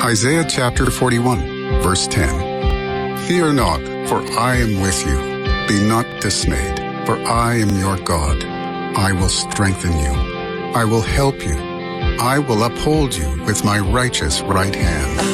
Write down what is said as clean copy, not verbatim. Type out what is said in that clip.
Isaiah chapter 41, verse 10. Fear not, for I am with you. Be not dismayed, for I am your God. I will strengthen you. I will help you. I will uphold you with my righteous right hand.